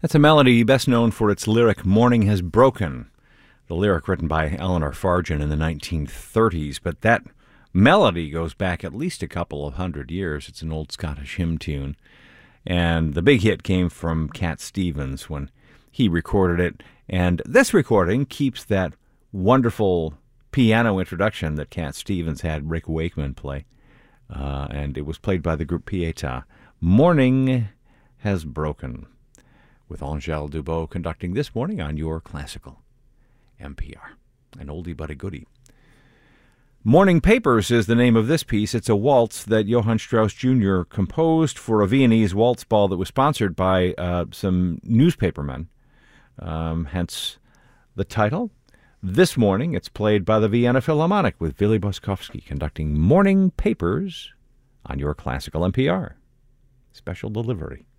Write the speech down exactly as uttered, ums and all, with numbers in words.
That's a melody best known for its lyric, Morning Has Broken. The lyric written by Eleanor Fargen in the nineteen thirties, but that melody goes back at least a couple of hundred years. It's an old Scottish hymn tune. And the big hit came from Cat Stevens when he recorded it. And this recording keeps that wonderful piano introduction that Cat Stevens had Rick Wakeman play. Uh, and it was played by the group Pietà. Morning Has Broken, with Angèle Dubot conducting this morning on your classical N P R. An oldie but a goodie. Morning Papers is the name of this piece. It's a waltz that Johann Strauss Junior composed for a Viennese waltz ball that was sponsored by uh, some newspapermen. Um, hence the title. This morning it's played by the Vienna Philharmonic with Willy Boskowski conducting Morning Papers on your classical N P R. Special delivery.